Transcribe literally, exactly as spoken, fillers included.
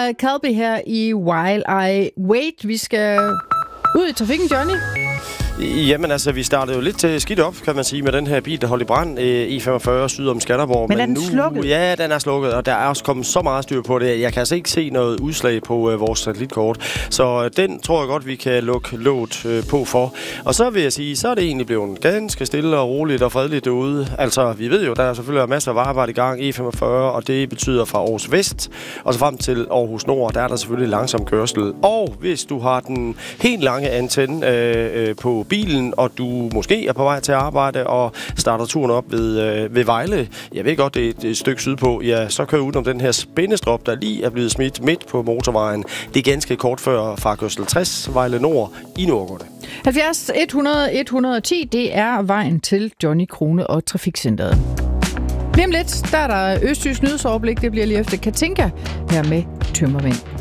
Sarah Calby her i While I Wait. Vi skal ud i trafikken, Johnny. Jamen altså, vi startede jo lidt uh, skidt op, kan man sige, med den her bil, der holdt i brand, uh, E femogfyrre syd om Skanderborg. Men, Men er den nu, slukket? Ja, den er slukket, og der er også kommet så meget styr på det. Jeg kan altså ikke se noget udslag på uh, vores satellitkort, så uh, den tror jeg godt, vi kan lukke låget uh, på for. Og så vil jeg sige, så er det egentlig blevet ganske stille og roligt og fredeligt derude. Altså, vi ved jo, der er selvfølgelig masser af arbejde i gang, E femogfyrre, og det betyder fra Aarhus Vest, og så frem til Aarhus Nord, der er der selvfølgelig langsom kørsel. Og hvis du har den helt lange antenne uh, uh, på bilen, og du måske er på vej til at arbejde og starter turen op ved, øh, ved Vejle, jeg ved godt, det er et, et stykke sydpå, ja, så kører ud om den her spændestrop, der lige er blevet smidt midt på motorvejen. Det er ganske kort før fartkørsel tres, Vejle Nord i Nordgårde. halvfjerds hundrede et hundrede og ti, det er vejen til Johnny Krone og Trafikcenteret. Lige om lidt, der er der Østjysk nyhedsoverblik, det bliver lige efter Katinka her med Tømmermænd.